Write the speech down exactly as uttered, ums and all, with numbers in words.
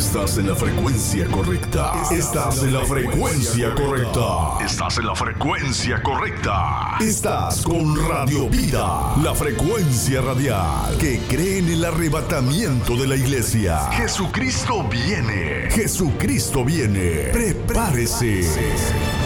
Estás en la frecuencia correcta. Estás en la frecuencia correcta. Estás en la frecuencia correcta. Estás con Radio Vida, la frecuencia radial que cree en el arrebatamiento de la iglesia. Jesucristo viene. Jesucristo viene. Prepárese.